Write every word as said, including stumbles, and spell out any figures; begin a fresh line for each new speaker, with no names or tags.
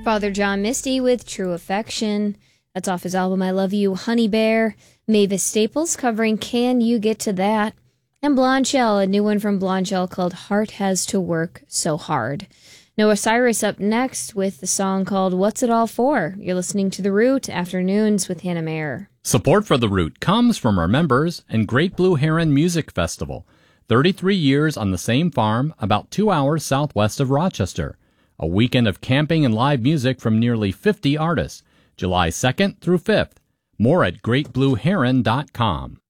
Father John Misty with True Affection. That's off his album I Love You, Honey Bear. Mavis Staples covering Can You Get to That? And Blonde Shell, a new one from Blonde Shell called Heart Has to Work So Hard. Noah Cyrus up next with the song called What's It All For? You're listening to The Root, Afternoons with Hannah Mayer.
Support for The Root comes from our members and Great Blue Heron Music Festival. thirty-three years on the same farm, about two hours southwest of Rochester. A weekend of camping and live music from nearly fifty artists, July second through fifth. More at great blue heron dot com.